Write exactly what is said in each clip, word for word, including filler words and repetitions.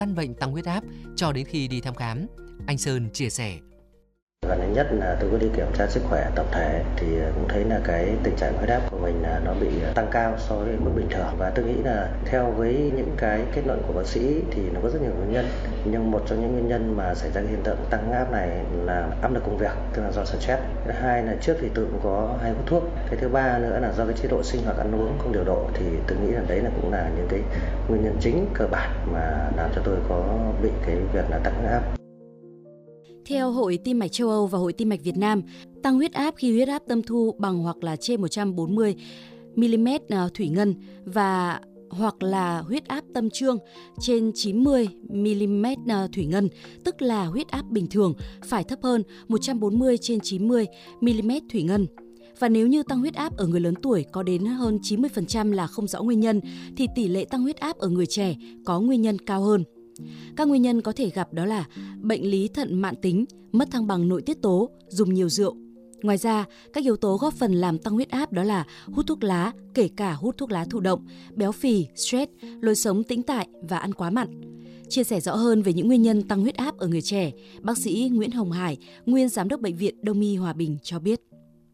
căn bệnh tăng huyết áp cho đến khi đi thăm khám. Anh Sơn chia sẻ. Gần đây nhất là tôi có đi kiểm tra sức khỏe tổng thể thì cũng thấy là cái tình trạng huyết áp của mình là nó bị tăng cao so với mức bình thường, và tôi nghĩ là theo với những cái kết luận của bác sĩ thì nó có rất nhiều nguyên nhân, nhưng một trong những nguyên nhân mà xảy ra cái hiện tượng tăng huyết áp này là áp lực công việc, tức là do stress. Thứ hai là trước thì tôi cũng có hay hút thuốc. Cái thứ ba nữa là do cái chế độ sinh hoạt ăn uống không điều độ, thì tôi nghĩ là đấy là cũng là những cái nguyên nhân chính cơ bản mà làm cho tôi có bị cái việc là tăng huyết áp. Theo Hội Tim mạch châu Âu và Hội Tim mạch Việt Nam, tăng huyết áp khi huyết áp tâm thu bằng hoặc là trên một trăm bốn mươi mi-li-mét thủy ngân và hoặc là huyết áp tâm trương trên chín mươi mi-li-mét thủy ngân, tức là huyết áp bình thường phải thấp hơn một trăm bốn mươi trên chín mươi mi-li-mét thủy ngân. Và nếu như tăng huyết áp ở người lớn tuổi có đến hơn chín mươi phần trăm là không rõ nguyên nhân, thì tỷ lệ tăng huyết áp ở người trẻ có nguyên nhân cao hơn. Các nguyên nhân có thể gặp đó là bệnh lý thận mạn tính, mất thăng bằng nội tiết tố, dùng nhiều rượu. Ngoài ra, các yếu tố góp phần làm tăng huyết áp đó là hút thuốc lá, kể cả hút thuốc lá thụ động, béo phì, stress, lối sống tĩnh tại và ăn quá mặn. Chia sẻ rõ hơn về những nguyên nhân tăng huyết áp ở người trẻ, bác sĩ Nguyễn Hồng Hải, nguyên giám đốc Bệnh viện Đông y Hòa Bình cho biết.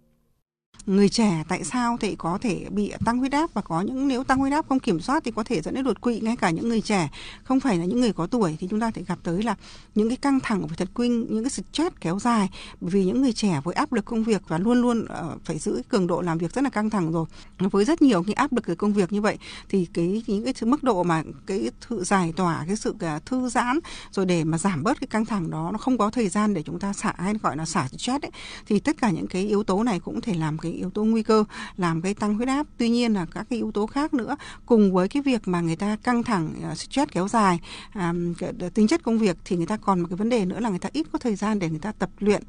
Người trẻ tại sao thì có thể bị tăng huyết áp, và có những nếu tăng huyết áp không kiểm soát thì có thể dẫn đến đột quỵ. Ngay cả những người trẻ, không phải là những người có tuổi, thì chúng ta thể gặp tới là những cái căng thẳng về thật kinh, những cái stress kéo dài, bởi vì những người trẻ với áp lực công việc và luôn luôn uh, phải giữ cường độ làm việc rất là căng thẳng rồi, với rất nhiều cái áp lực về công việc như vậy thì cái những cái mức độ mà cái sự giải tỏa, cái sự uh, thư giãn rồi để mà giảm bớt cái căng thẳng đó, nó không có thời gian để chúng ta xả, hay gọi là xả stress ấy, thì tất cả những cái yếu tố này cũng thể làm cái yếu tố nguy cơ làm gây tăng huyết áp. Tuy nhiên là các cái yếu tố khác nữa cùng với cái việc mà người ta căng thẳng, stress kéo dài, à, tính chất công việc, thì người ta còn một cái vấn đề nữa là người ta ít có thời gian để người ta tập luyện.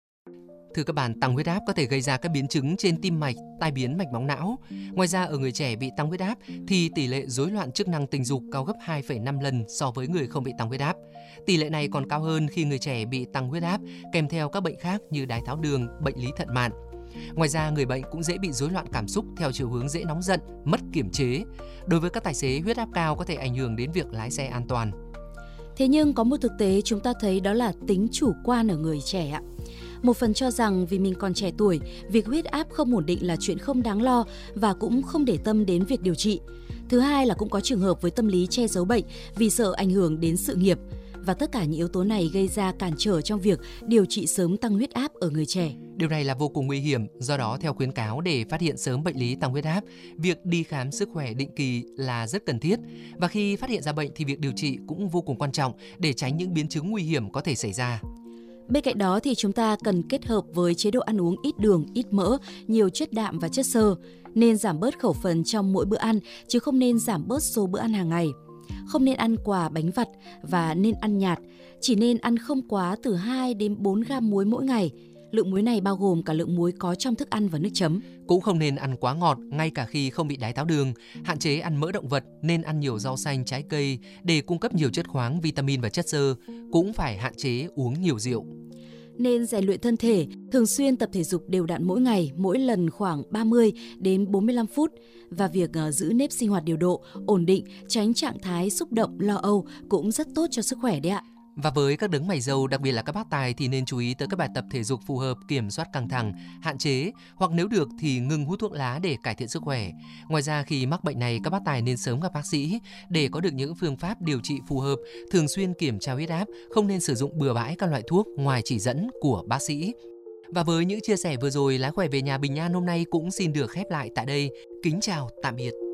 Thưa các bạn, tăng huyết áp có thể gây ra các biến chứng trên tim mạch, tai biến mạch máu não. Ngoài ra, ở người trẻ bị tăng huyết áp thì tỷ lệ rối loạn chức năng tình dục cao gấp hai phẩy năm lần so với người không bị tăng huyết áp. Tỷ lệ này còn cao hơn khi người trẻ bị tăng huyết áp kèm theo các bệnh khác như đái tháo đường, bệnh lý thận mạn. Ngoài ra, người bệnh cũng dễ bị rối loạn cảm xúc theo chiều hướng dễ nóng giận, mất kiểm chế. Đối với các tài xế, huyết áp cao có thể ảnh hưởng đến việc lái xe an toàn. Thế nhưng có một thực tế chúng ta thấy đó là tính chủ quan ở người trẻ ạ. Một phần cho rằng vì mình còn trẻ tuổi, việc huyết áp không ổn định là chuyện không đáng lo và cũng không để tâm đến việc điều trị. Thứ hai là cũng có trường hợp với tâm lý che giấu bệnh vì sợ ảnh hưởng đến sự nghiệp. Và tất cả những yếu tố này gây ra cản trở trong việc điều trị sớm tăng huyết áp ở người trẻ. Điều này là vô cùng nguy hiểm, do đó theo khuyến cáo để phát hiện sớm bệnh lý tăng huyết áp, việc đi khám sức khỏe định kỳ là rất cần thiết. Và khi phát hiện ra bệnh thì việc điều trị cũng vô cùng quan trọng để tránh những biến chứng nguy hiểm có thể xảy ra. Bên cạnh đó thì chúng ta cần kết hợp với chế độ ăn uống ít đường, ít mỡ, nhiều chất đạm và chất xơ. Nên giảm bớt khẩu phần trong mỗi bữa ăn, chứ không nên giảm bớt số bữa ăn hàng ngày. Không nên ăn quà bánh vặt và nên ăn nhạt, chỉ nên ăn không quá từ hai đến bốn gam muối mỗi ngày. Lượng muối này bao gồm cả lượng muối có trong thức ăn và nước chấm. Cũng không nên ăn quá ngọt ngay cả khi không bị đái tháo đường. Hạn chế ăn mỡ động vật, nên ăn nhiều rau xanh, trái cây để cung cấp nhiều chất khoáng, vitamin và chất xơ. Cũng phải hạn chế uống nhiều rượu. Nên rèn luyện thân thể, thường xuyên tập thể dục đều đặn mỗi ngày, mỗi lần khoảng ba mươi đến bốn mươi lăm phút. Và việc giữ nếp sinh hoạt điều độ, ổn định, tránh trạng thái xúc động, lo âu cũng rất tốt cho sức khỏe đấy ạ. Và với các đấng mày râu, đặc biệt là các bác tài thì nên chú ý tới các bài tập thể dục phù hợp, kiểm soát căng thẳng, hạn chế hoặc nếu được thì ngừng hút thuốc lá để cải thiện sức khỏe. Ngoài ra, khi mắc bệnh này, các bác tài nên sớm gặp bác sĩ để có được những phương pháp điều trị phù hợp, thường xuyên kiểm tra huyết áp, không nên sử dụng bừa bãi các loại thuốc ngoài chỉ dẫn của bác sĩ. Và với những chia sẻ vừa rồi, Lái khỏe về nhà Bình An hôm nay cũng xin được khép lại tại đây. Kính chào, tạm biệt.